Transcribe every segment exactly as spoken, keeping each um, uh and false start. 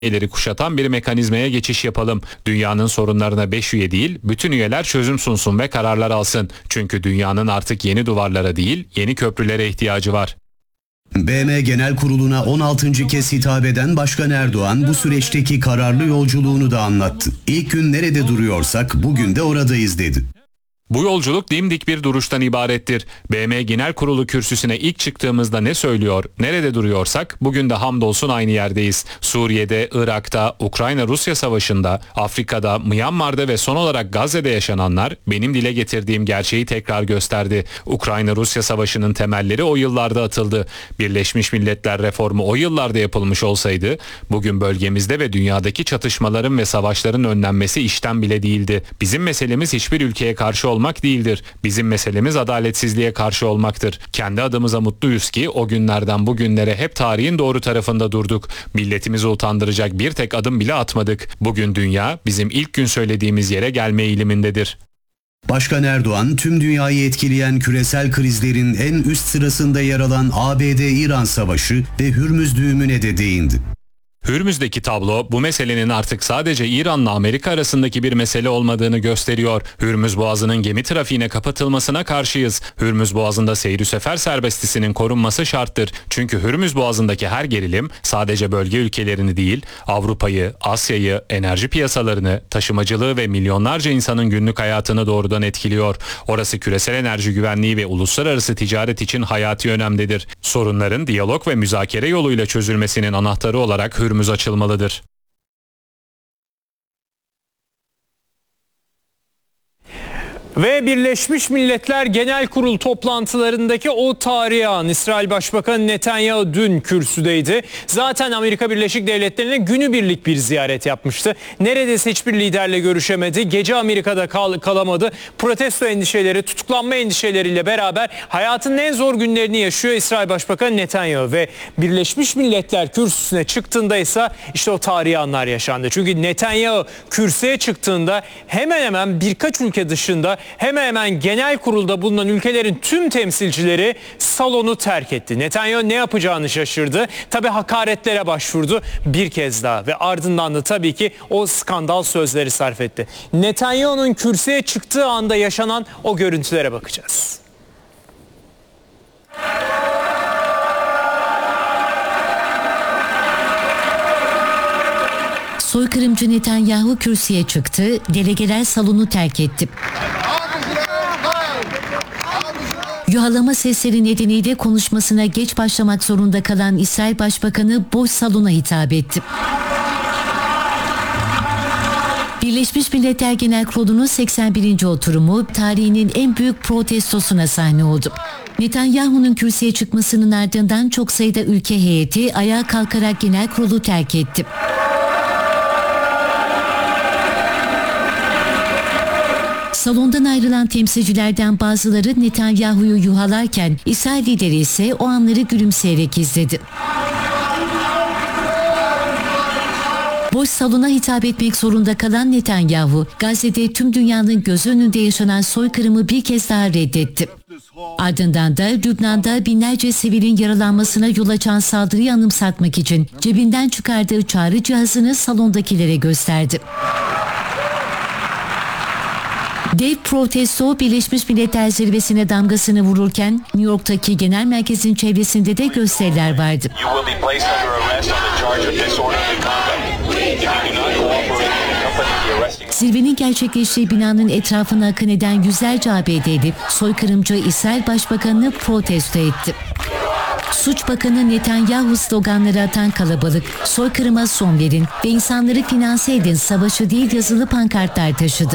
üyeleri kuşatan bir mekanizmaya geçiş yapalım. Dünyanın sorunlarına beş üye değil, bütün üyeler çözüm sunsun ve kararlar alsın. Çünkü dünyanın artık yeni duvarlara değil, yeni köprülere ihtiyacı var. B M Genel Kurulu'na on altıncı kez hitap eden Başkan Erdoğan bu süreçteki kararlı yolculuğunu da anlattı. İlk gün nerede duruyorsak bugün de oradayız dedi. Bu yolculuk dimdik bir duruştan ibarettir. B M Genel Kurulu kürsüsüne ilk çıktığımızda ne söylüyor, nerede duruyorsak bugün de hamdolsun aynı yerdeyiz. Suriye'de, Irak'ta, Ukrayna-Rusya savaşında, Afrika'da, Myanmar'da ve son olarak Gazze'de yaşananlar benim dile getirdiğim gerçeği tekrar gösterdi. Ukrayna-Rusya savaşının temelleri o yıllarda atıldı. Birleşmiş Milletler reformu o yıllarda yapılmış olsaydı bugün bölgemizde ve dünyadaki çatışmaların ve savaşların önlenmesi işten bile değildi. Bizim meselemiz hiçbir ülkeye karşı olmak değildir. Bizim meselemiz adaletsizliğe karşı olmaktır. Kendi adımıza mutluyuz ki o günlerden bugünlere hep tarihin doğru tarafında durduk. Milletimizi utandıracak bir tek adım bile atmadık. Bugün dünya bizim ilk gün söylediğimiz yere gelme eğilimindedir. Başkan Erdoğan tüm dünyayı etkileyen küresel krizlerin en üst sırasında yer alan A B D-İran savaşı ve Hürmüz düğümüne de değindi. Hürmüz'deki tablo bu meselenin artık sadece İran'la Amerika arasındaki bir mesele olmadığını gösteriyor. Hürmüz Boğazı'nın gemi trafiğine kapatılmasına karşıyız. Hürmüz Boğazı'nda seyri sefer serbestisinin korunması şarttır. Çünkü Hürmüz Boğazı'ndaki her gerilim sadece bölge ülkelerini değil, Avrupa'yı, Asya'yı, enerji piyasalarını, taşımacılığı ve milyonlarca insanın günlük hayatını doğrudan etkiliyor. Orası küresel enerji güvenliği ve uluslararası ticaret için hayati önemlidir. Sorunların diyalog ve müzakere yoluyla çözülmesinin anahtarı olarak Hürmüz Hürmüz açılmalıdır. Ve Birleşmiş Milletler Genel Kurulu toplantılarındaki o tarihi an, İsrail Başbakanı Netanyahu dün kürsüdeydi. Zaten Amerika Birleşik Devletleri'ne günübirlik bir ziyaret yapmıştı. Neredeyse hiçbir liderle görüşemedi. Gece Amerika'da kal kalamadı. Protesto endişeleri, tutuklanma endişeleriyle beraber hayatının en zor günlerini yaşıyor İsrail Başbakanı Netanyahu. Ve Birleşmiş Milletler kürsüsüne çıktığında ise işte o tarihi anlar yaşandı. Çünkü Netanyahu kürsüye çıktığında hemen hemen birkaç ülke dışında hemen hemen genel kurulda bulunan ülkelerin tüm temsilcileri salonu terk etti. Netanyahu ne yapacağını şaşırdı. Tabii hakaretlere başvurdu bir kez daha ve ardından da tabii ki o skandal sözleri sarf etti. Netanyahu'nun kürsüye çıktığı anda yaşanan o görüntülere bakacağız. Soykırımcı Netanyahu kürsüye çıktı, delegeler salonu terk etti. Yuhalama sesleri nedeniyle konuşmasına geç başlamak zorunda kalan İsrail Başbakanı boş salona hitap etti. Birleşmiş Milletler Genel Kurulu'nun seksen birinci oturumu tarihinin en büyük protestosuna sahne oldu. Netanyahu'nun kürsüye çıkmasının ardından çok sayıda ülke heyeti ayağa kalkarak genel kurulu terk etti. Salondan ayrılan temsilcilerden bazıları Netanyahu'yu yuhalarken İsrail lideri ise o anları gülümseyerek izledi. Boş salona hitap etmek zorunda kalan Netanyahu, Gazze'de tüm dünyanın göz önünde yaşanan soykırımı bir kez daha reddetti. Ardından da Lübnan'da binlerce sivilin yaralanmasına yol açan saldırıyı anımsatmak için cebinden çıkardığı çağrı cihazını salondakilere gösterdi. Dev protesto Birleşmiş Milletler Zirvesi'ne damgasını vururken New York'taki genel merkezin çevresinde de gösteriler vardı. Zirvenin gerçekleştiği binanın etrafına akın eden yüzlerce A B D'li soykırımcı İsrail Başbakanı'nı protesto etti. Suç Bakanı Netanyahu sloganları atan kalabalık, soykırıma son verin ve insanları finanse edin, savaşı değil yazılı pankartlar taşıdı.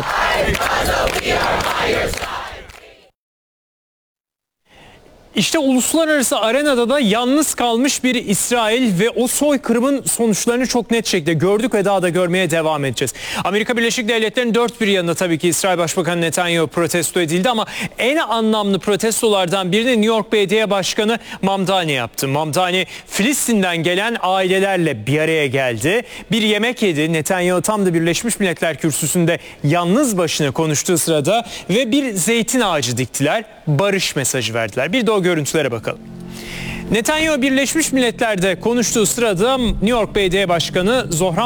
İşte uluslararası arenada da yalnız kalmış bir İsrail ve o soykırımın sonuçlarını çok net şekilde gördük ve daha da görmeye devam edeceğiz. Amerika Birleşik Devletleri'nin dört bir yanında tabii ki İsrail Başbakanı Netanyahu protesto edildi ama en anlamlı protestolardan birini New York Belediye Başkanı Mamdani yaptı. Mamdani Filistin'den gelen ailelerle bir araya geldi. Bir yemek yedi. Netanyahu tam da Birleşmiş Milletler kürsüsünde yalnız başına konuştuğu sırada ve bir zeytin ağacı diktiler. Barış mesajı verdiler. Bir de o görüntülere bakalım. Netanyahu Birleşmiş Milletler'de konuştuğu sırada New York Belediye Başkanı Zohran